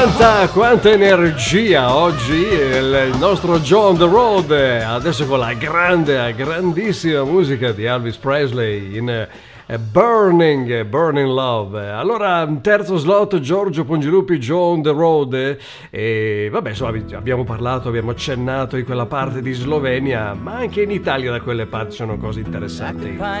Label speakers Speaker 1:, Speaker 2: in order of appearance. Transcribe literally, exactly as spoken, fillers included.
Speaker 1: Quanta, quanta energia oggi il nostro Joe on the Road, adesso con la grande, grandissima musica di Elvis Presley in eh, Burning, Burning Love. Allora, terzo slot, Giorgio Pongilupi, Joe on the Road, e vabbè, insomma, abbiamo parlato, abbiamo accennato in quella parte di Slovenia, ma anche in Italia da quelle parti sono cose interessanti.